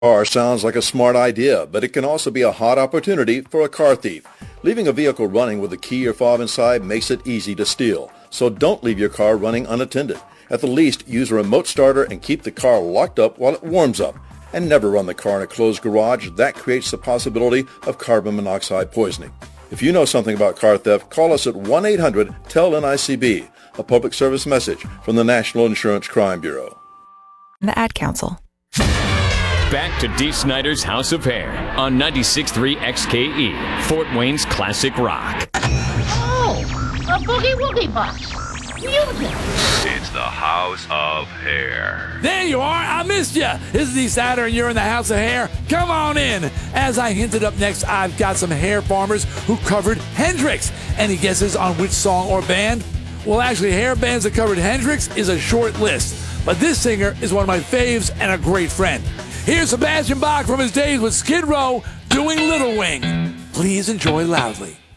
Car sounds like a smart idea, but it can also be a hot opportunity for a car thief. Leaving a vehicle running with a key or fob inside makes it easy to steal. So don't leave your car running unattended. At the least, use a remote starter and keep the car locked up while it warms up. And never run the car in a closed garage. That creates the possibility of carbon monoxide poisoning. If you know something about car theft, call us at 1-800-TEL-NICB, a public service message from the National Insurance Crime Bureau. The Ad Council. Back to Dee Snider's House of Hair on 96.3 XKE, Fort Wayne's classic rock. Oh, a boogie-woogie box. Music. It's the House of Hair. There you are. I missed you. This is Dee Snider, and you're in the House of Hair. Come on in. As I hinted up next, I've got some hair farmers who covered Hendrix. Any guesses on which song or band? Well, actually, hair bands that covered Hendrix is a short list. But this singer is one of my faves and a great friend. Here's Sebastian Bach from his days with Skid Row doing Little Wing. Please enjoy loudly.